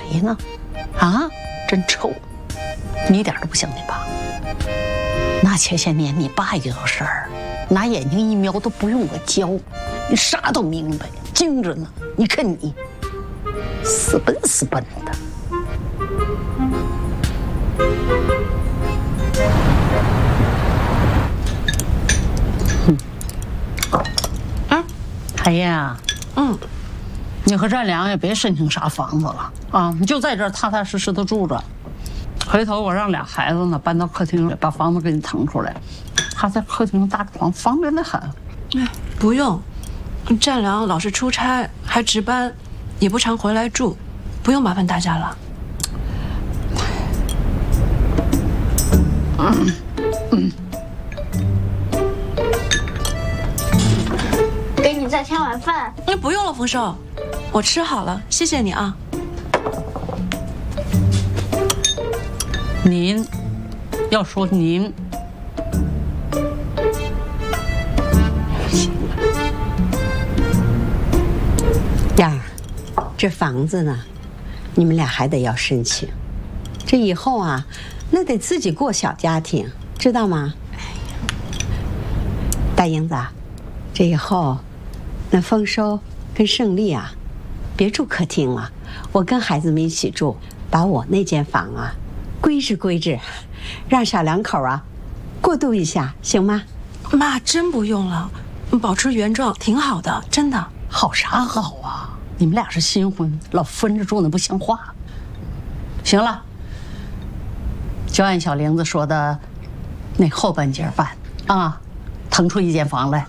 呢？啊，真臭！你一点都不像你爸。那前些年你爸一有事儿，拿眼睛一瞄都不用我教，你啥都明白，精着呢。你看你，死笨死笨的。海燕啊，你和占良也别申请啥房子了啊，你就在这儿踏踏实实的住着。回头我让俩孩子呢搬到客厅里，把房子给你腾出来，他在客厅搭个床，方便的很。 哎，不用，占良老是出差还值班，也不常回来住，不用麻烦大家了。 给你再添碗饭。 不用了，丰收，我吃好了，谢谢你啊。 您，要说您。 燕儿，这房子呢，你们俩还得要申请。这以后啊，那得自己过小家庭，知道吗？大英子，这以后，那丰收跟胜利啊，别住客厅了，我跟孩子们一起住，把我那间房啊，规制规制，让小两口啊，过渡一下，行吗？ 妈，真不用了，保持原状挺好的，真的。 好啥好啊？你们俩是新婚，老分着住那不像话。行了，就按小玲子说的那后半截办啊，腾出一间房来。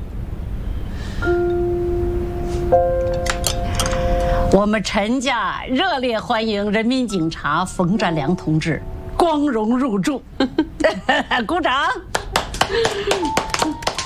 我们陈家热烈欢迎人民警察冯占良同志光荣入住，鼓掌。